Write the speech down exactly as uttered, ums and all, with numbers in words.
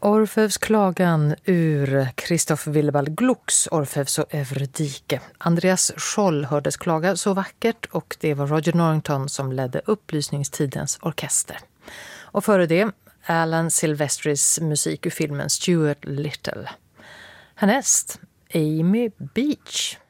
Orfeus klagan ur Christoph Willibald Glucks Orfeus och Evrydike. Andreas Scholl hördes klaga så vackert och det var Roger Norrington som ledde Upplysningstidens orkester. Och före det Alan Silvestris musik ur filmen Stuart Little. Härnäst Amy Beach.